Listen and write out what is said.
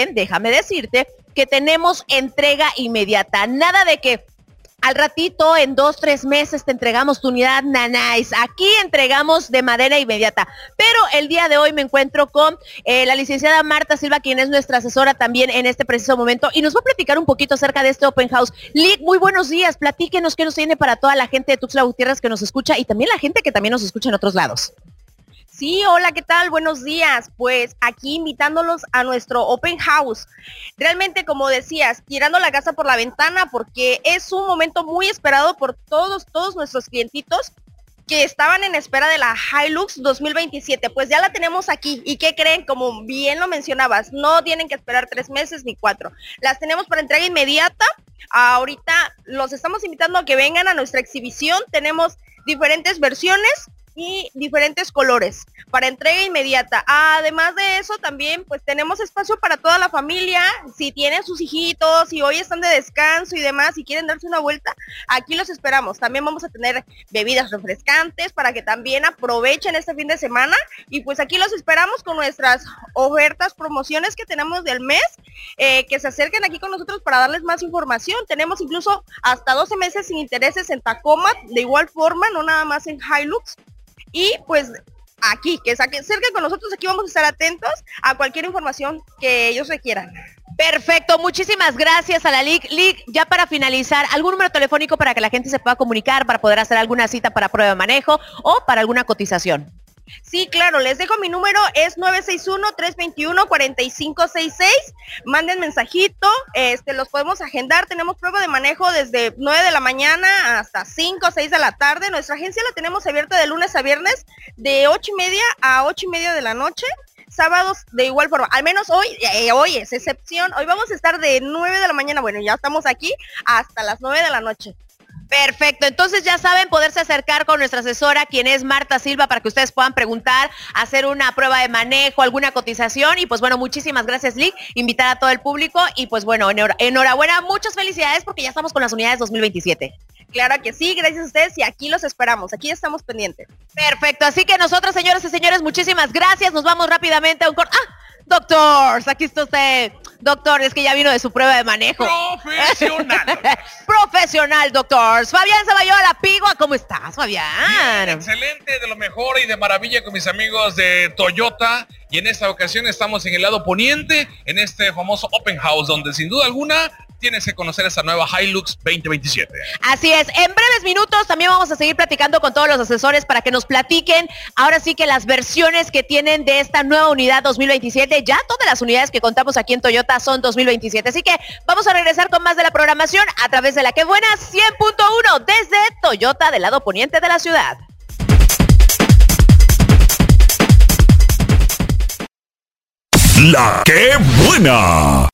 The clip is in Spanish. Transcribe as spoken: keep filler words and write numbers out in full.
también, déjame decirte, que tenemos entrega inmediata. Nada de que al ratito, en dos, tres meses, te entregamos tu unidad, nanáis. Aquí entregamos de manera inmediata. Pero el día de hoy me encuentro con eh, la licenciada Marta Silva, quien es nuestra asesora también en este preciso momento, y nos va a platicar un poquito acerca de este Open House. Lic, muy buenos días. Platíquenos qué nos tiene para toda la gente de Tuxtla Gutiérrez que nos escucha y también la gente que también nos escucha en otros lados. Sí, hola, ¿qué tal? Buenos días. Pues aquí invitándolos a nuestro Open House. Realmente, como decías, tirando la casa por la ventana porque es un momento muy esperado por todos, todos nuestros clientitos que estaban en espera de la Hilux dos mil veintisiete. Pues ya la tenemos aquí. ¿Y qué creen? Como bien lo mencionabas, no tienen que esperar tres meses ni cuatro. Las tenemos para entrega inmediata. Ahorita los estamos invitando a que vengan a nuestra exhibición. Tenemos diferentes versiones y diferentes colores para entrega inmediata. Además de eso, también pues tenemos espacio para toda la familia. Si tienen sus hijitos, si hoy están de descanso y demás, y quieren darse una vuelta, aquí los esperamos. También vamos a tener bebidas refrescantes para que también aprovechen este fin de semana. Y pues aquí los esperamos con nuestras ofertas, promociones que tenemos del mes, eh, que se acerquen aquí con nosotros para darles más información. Tenemos incluso hasta doce meses sin intereses en Tacoma, de igual forma, no nada más en Hilux. Y pues aquí, que se acerquen con nosotros, aquí vamos a estar atentos a cualquier información que ellos requieran. Perfecto, muchísimas gracias a la Lic. Lic, ya para finalizar, ¿algún número telefónico para que la gente se pueda comunicar, para poder hacer alguna cita para prueba de manejo o para alguna cotización? Sí, claro, les dejo mi número, es nueve seis uno, tres dos uno, cuatro cinco seis seis. Manden mensajito, este, los podemos agendar. Tenemos prueba de manejo desde nueve de la mañana hasta cinco o seis de la tarde. Nuestra agencia la tenemos abierta de lunes a viernes, de ocho y media a ocho y media de la noche. Sábados de igual forma, al menos hoy, eh, hoy es excepción. Hoy vamos a estar de nueve de la mañana, bueno, ya estamos aquí, hasta las nueve de la noche. Perfecto, entonces ya saben, poderse acercar con nuestra asesora, quien es Marta Silva, para que ustedes puedan preguntar, hacer una prueba de manejo, alguna cotización. Y pues bueno, muchísimas gracias, Lic, invitar a todo el público. Y pues bueno, enhorabuena, muchas felicidades porque ya estamos con las unidades dos mil veintisiete. Claro que sí, gracias a ustedes y aquí los esperamos, aquí estamos pendientes. Perfecto, así que nosotros, señoras y señores, muchísimas gracias. Nos vamos rápidamente a un corte. ¡Ah! Doctor, aquí está usted. Doctor, es que ya vino de su prueba de manejo. Profesional. Profesional, doctor. Fabián Zaballola Pigua, ¿cómo estás, Fabián? Bien, excelente, de lo mejor y de maravilla con mis amigos de Toyota. Y en esta ocasión estamos en el lado poniente, en este famoso Open House, donde sin duda alguna tienes que conocer esta nueva Hilux veinte veintisiete. Así es, en breves minutos también vamos a seguir platicando con todos los asesores para que nos platiquen ahora sí que las versiones que tienen de esta nueva unidad dos mil veintisiete. Ya todas las unidades que contamos aquí en Toyota son dos mil veintisiete, así que vamos a regresar con más de la programación a través de la que buena cien punto uno desde Toyota del lado poniente de la ciudad. La que buena.